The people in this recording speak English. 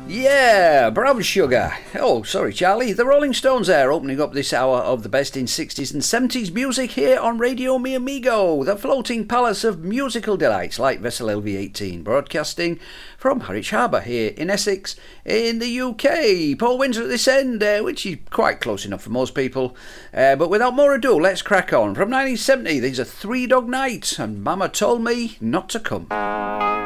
Yeah, Brown Sugar. Oh, sorry, Charlie. The Rolling Stones there, opening up this hour of the best in 60s and 70s music here on Radio Mi Amigo, the floating palace of musical delights like Vessel LV18, broadcasting from Harwich Harbour here in Essex in the UK. Paul Windsor at this end, which is quite close enough for most people. But without more ado, let's crack on. From 1970, these are Three Dog Night and Mama Told Me Not to Come.